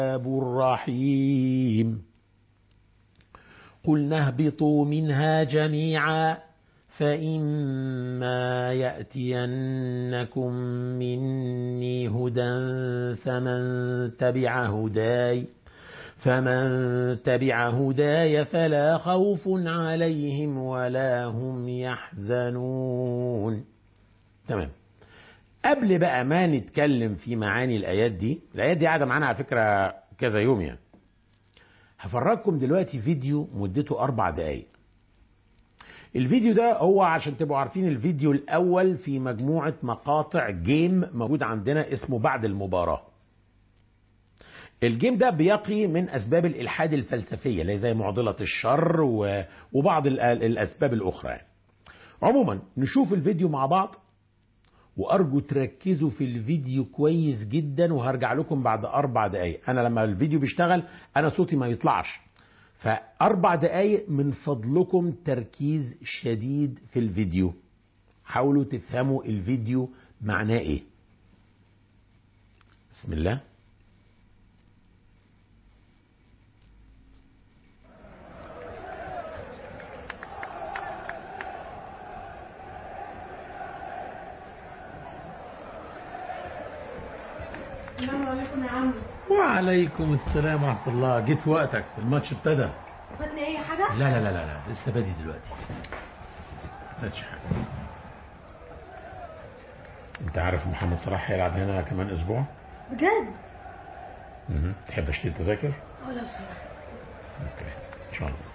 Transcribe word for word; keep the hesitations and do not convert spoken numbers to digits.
الرحيم. قلنا اهبطوا منها جميعا فإما يأتينكم مني هدى فمن تبع هداي فمن تبع هداي فلا خوف عليهم ولا هم يحزنون. تمام. قبل بقى ما نتكلم في معاني الآيات دي، الآيات دي قاعدة معانا على فكرة كذا يوم يعني، هفرجكم دلوقتي فيديو مدته أربع دقايق. الفيديو ده هو عشان تبقوا عارفين الفيديو الأول في مجموعة مقاطع جيم موجود عندنا اسمه بعد المباراة. الجيم ده بيقي من أسباب الإلحاد الفلسفية اللي زي معضلة الشر وبعض الأسباب الأخرى يعني. عموما نشوف الفيديو مع بعض، وأرجو تركزوا في الفيديو كويس جدا، وهرجع لكم بعد أربع دقايق. أنا لما الفيديو بيشتغل أنا صوتي ما يطلعش، فأربع دقايق من فضلكم تركيز شديد في الفيديو. حاولوا تفهموا الفيديو معناه إيه. بسم الله. السلام عليكم يا عم. وعليكم السلام ورحمة الله. جيت في وقتك، الماتش ابتدى. فاتني اي حاجة؟ لا لا لا لا, لا. لسه بادي دلوقتي. فاتش حاجة. انت عارف محمد صلاح هيلعب هنا كمان اسبوع؟ بجد؟ اها. تحب اشتري تذاكر؟ اه لو سمحت. اوكي ان شاء الله.